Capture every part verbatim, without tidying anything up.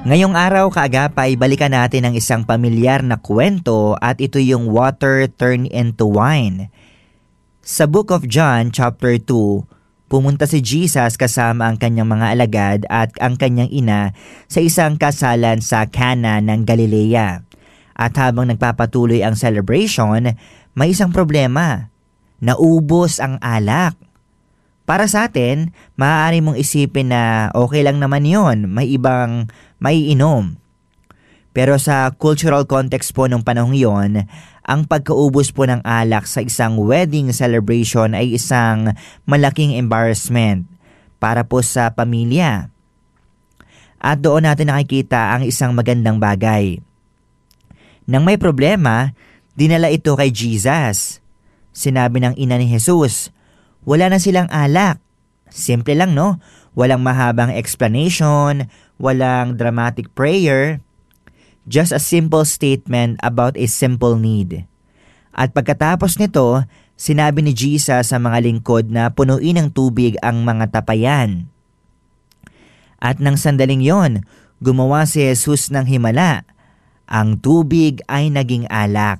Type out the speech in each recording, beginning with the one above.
Ngayong araw kaagapay, balikan natin ang isang pamilyar na kwento at ito yung water turned into wine. Sa Book of John chapter two, pumunta si Jesus kasama ang kanyang mga alagad at ang kanyang ina sa isang kasalan sa Cana ng Galilea. At habang nagpapatuloy ang celebration, may isang problema. Naubos ang alak. Para sa atin, maaari mong isipin na okay lang naman yon, may ibang may inom. Pero sa cultural context po ng panahong yon, ang pagkaubos po ng alak sa isang wedding celebration ay isang malaking embarrassment para po sa pamilya. At doon natin nakikita ang isang magandang bagay. Nang may problema, dinala ito kay Jesus. Sinabi ng ina ni Jesus, wala na silang alak. Simple lang, no? Walang mahabang explanation, walang dramatic prayer. Just a simple statement about a simple need. At pagkatapos nito, sinabi ni Jesus sa mga lingkod na punuin ng tubig ang mga tapayan. At nang sandaling yon, gumawa si Jesus ng himala. Ang tubig ay naging alak.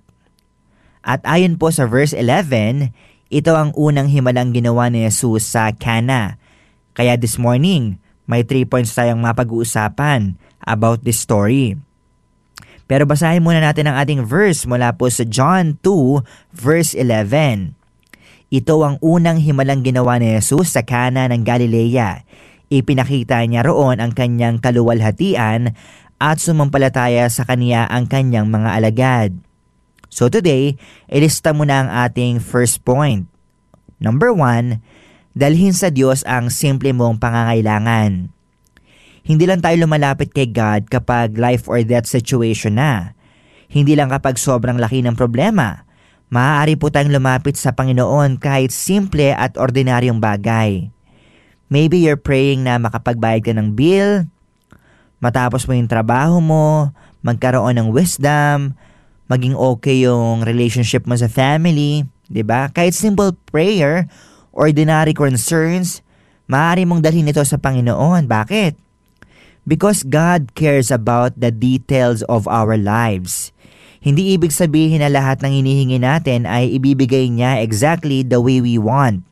At ayon po sa verse eleven, ito ang unang himalang ginawa ni Jesus sa Cana. Kaya this morning, may three points tayong mapag-uusapan about this story. Pero basahin muna natin ang ating verse mula po sa John two verse eleven. Ito ang unang himalang ginawa ni Jesus sa Cana ng Galilea. Ipinakita niya roon ang kanyang kaluwalhatian at sumampalataya sa kanya ang kanyang mga alagad. So today, ilista mo na ang ating first point. Number one, dalhin sa Diyos ang simple mong pangangailangan. Hindi lang tayo lumalapit kay God kapag life or death situation na. Hindi lang kapag sobrang laki ng problema. Maaari po tayong lumapit sa Panginoon kahit simple at ordinaryong bagay. Maybe you're praying na makapagbayad ka ng bill, matapos mo yung trabaho mo, magkaroon ng wisdom, maging okay yung relationship mo sa family, di ba? Kahit simple prayer, ordinary concerns, maaari mong dalhin ito sa Panginoon. Bakit? Because God cares about the details of our lives. Hindi ibig sabihin na lahat ng hinihingi natin ay ibibigay niya exactly the way we want.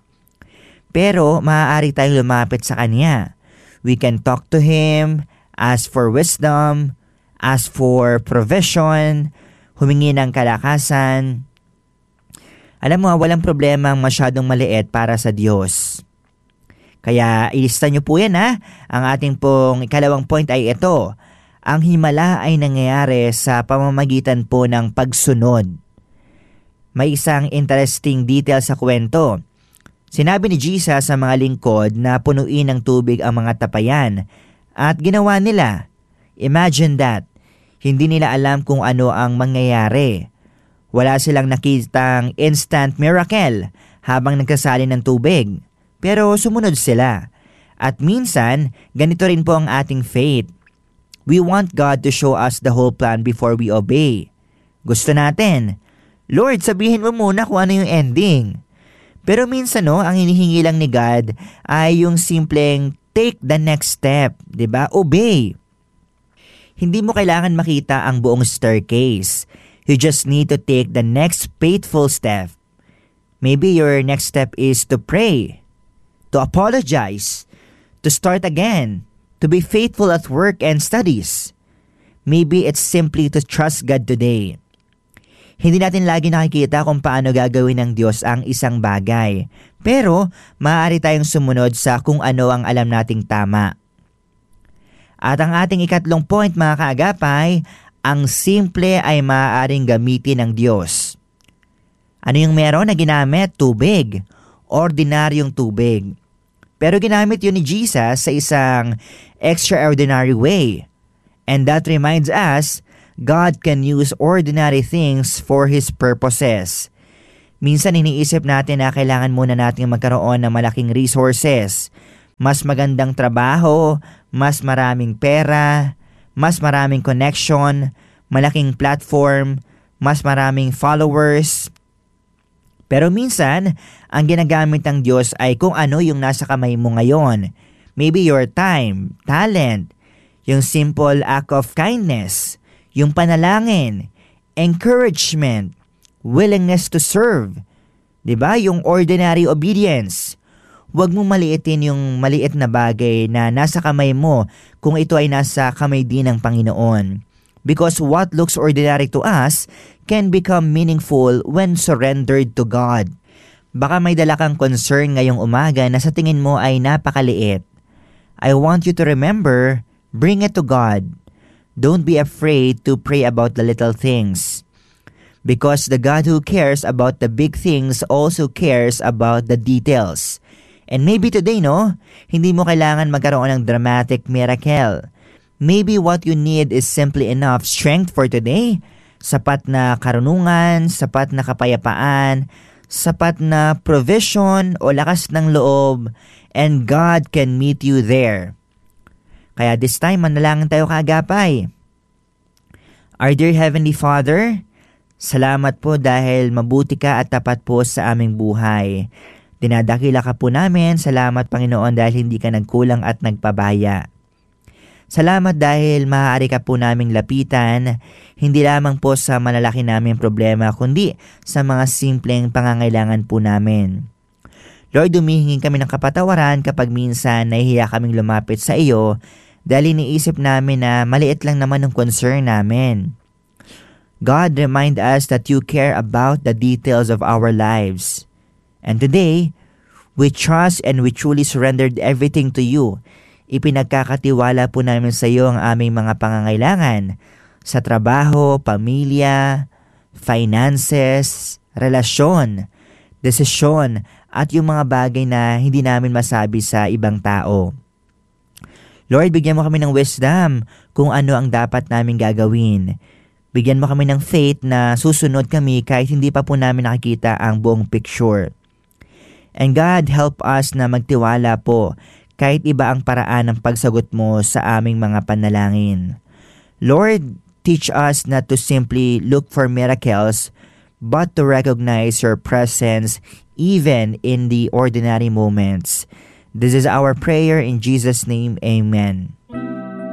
Pero maaari tayong lumapit sa Kanya. We can talk to Him, ask for wisdom, ask for provision, humingi ng kalakasan. Alam mo, walang problema ang masyadong maliit para sa Diyos. Kaya ilista niyo po yan ha. Ang ating pong ikalawang point ay ito. Ang himala ay nangyayari sa pamamagitan po ng pagsunod. May isang interesting detail sa kwento. Sinabi ni Jesus sa mga lingkod na punuin ng tubig ang mga tapayan at ginawa nila. Imagine that. Hindi nila alam kung ano ang mangyayari. Wala silang nakitang instant miracle habang nagkasali ng tubig. Pero sumunod sila. At minsan, ganito rin po ang ating faith. We want God to show us the whole plan before we obey. Gusto natin, Lord, sabihin mo muna kung ano yung ending. Pero minsan no, ang hinihingi lang ni God ay yung simpleng take the next step, 'di ba? Obey. Hindi mo kailangan makita ang buong staircase. You just need to take the next faithful step. Maybe your next step is to pray, to apologize, to start again, to be faithful at work and studies. Maybe it's simply to trust God today. Hindi natin lagi nakikita kung paano gagawin ng Diyos ang isang bagay. Pero maaari tayong sumunod sa kung ano ang alam nating tama. At ang ating ikatlong point mga kaagapay, ang simple ay maaaring gamitin ng Diyos. Ano yung meron na ginamit? Tubig. Ordinaryong tubig. Pero ginamit yun ni Jesus sa isang extraordinary way. And that reminds us, God can use ordinary things for His purposes. Minsan iniisip natin na kailangan muna natin magkaroon ng malaking resources, mas magandang trabaho, mas maraming pera, mas maraming connection, malaking platform, mas maraming followers. Pero minsan, ang ginagamit ng Diyos ay kung ano yung nasa kamay mo ngayon. Maybe your time, talent, yung simple act of kindness, yung panalangin, encouragement, willingness to serve. 'Di ba? Yung ordinary obedience. Huwag mong maliitin yung maliit na bagay na nasa kamay mo kung ito ay nasa kamay din ng Panginoon. Because what looks ordinary to us can become meaningful when surrendered to God. Baka may dala kang concern ngayong umaga na sa tingin mo ay napakaliit. I want you to remember, bring it to God. Don't be afraid to pray about the little things. Because the God who cares about the big things also cares about the details. And maybe today, no, hindi mo kailangan magkaroon ng dramatic miracle. Maybe what you need is simply enough strength for today. Sapat na karunungan, sapat na kapayapaan, sapat na provision o lakas ng loob, and God can meet you there. Kaya this time, manalangin tayo kaagapay. Our dear Heavenly Father, salamat po dahil mabuti ka at tapat po sa aming buhay. Dinadakila ka po namin. Salamat Panginoon dahil hindi ka nagkulang at nagpabaya. Salamat dahil maaari ka po naming lapitan, hindi lamang po sa malalaki naming problema, kundi sa mga simpleng pangangailangan po namin. Lord, humihingi kami ng kapatawaran kapag minsan nahihiya kaming lumapit sa iyo dahil iniisip namin na maliit lang naman ang concern namin. God, remind us that you care about the details of our lives. And today, we trust and we truly surrendered everything to you. Ipinagkakatiwala po namin sa iyo ang aming mga pangangailangan sa trabaho, pamilya, finances, relasyon, desisyon, at yung mga bagay na hindi namin masabi sa ibang tao. Lord, bigyan mo kami ng wisdom kung ano ang dapat namin gagawin. Bigyan mo kami ng faith na susunod kami kahit hindi pa po namin nakikita ang buong picture. And God, help us na magtiwala po kahit iba ang paraan ng pagsagot mo sa aming mga panalangin. Lord, teach us not to simply look for miracles, but to recognize your presence even in the ordinary moments. This is our prayer in Jesus' name, Amen.